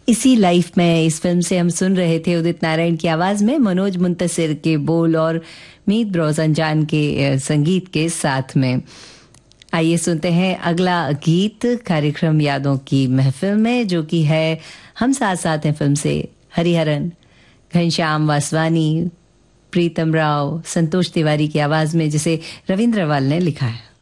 इसी लाइफ में इस फिल्म से हम सुन रहे थे उदित नारायण की आवाज में मनोज मुंतसिर के बोल और मीत ब्रोजनजान के संगीत के साथ में। आइए सुनते हैं अगला गीत कार्यक्रम यादों की महफिल में, जो कि है हम साथ साथ हैं फिल्म से। हरिहरन, घनश्याम वासवानी, प्रीतम राव, संतोष तिवारी की आवाज में, जिसे रविंद्र रावल ने लिखा है।